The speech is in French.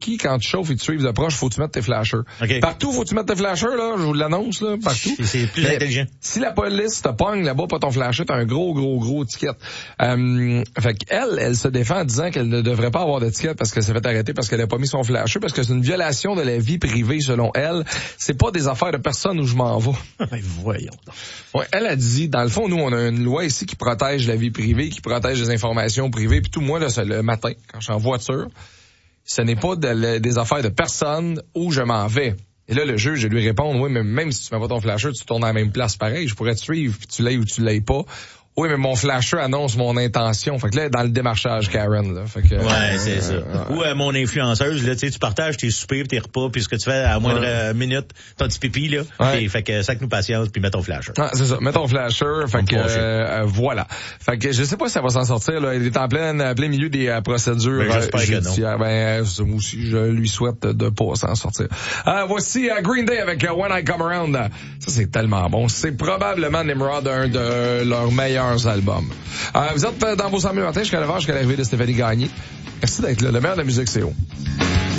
ski, quand tu chauffes et tu suives de proche, faut que tu mettes tes flashers. Okay. Partout, faut que tu mettes tes flashers, là. Je vous l'annonce, là, partout. C'est plus intelligent. Si la police te pogne là-bas, pas ton flasher, t'as un gros ticket. Fait qu'elle se défend en disant qu'elle ne devrait pas avoir de ticket parce qu'elle s'est fait arrêter parce qu'elle a pas mis son flasher, parce que c'est une violation de la vie privée, selon elle. C'est pas des affaires de personne où je m'en vais. Mais voyons donc. Ouais, elle a dit, dans le fond, nous, on a une loi ici qui protège la vie privée, qui protège les informations privées, puis tout, moi, là, c'est le matin, quand je suis en voiture, ce n'est pas des affaires de personne où je m'en vais. Et là, le juge, je lui réponds, oui, mais même si tu mets pas ton flasher, tu tournes à la même place pareil, je pourrais te suivre, puis tu l'aies ou tu l'aies pas. Oui, mais mon flasher annonce mon intention. Fait que là, dans le démarchage, Karen, là. Fait que, ouais, c'est ça. Ou mon influenceuse, là, tu sais, tu partages tes soupers, tes repas, puis ce que tu fais à moindre minute, ton petit pipi, là. Ouais. Fait que sac-nous patience, puis mets ton flasher. Ah, c'est ça. Mets ton flasher. Fait que, voilà. Fait que, je sais pas si ça va s'en sortir, là. Il est en plein milieu des procédures judiciaires. Moi aussi, je lui souhaite de pas s'en sortir. Voici Green Day avec When I Come Around. Ça, c'est tellement bon. C'est probablement Nimrod, un de leurs meilleurs albums. Vous êtes dans vos 100 000 matin jusqu'à 9h, jusqu'à l'arrivée de Stéphanie Gagné. Merci d'être là. Le meilleur de la musique, c'est haut.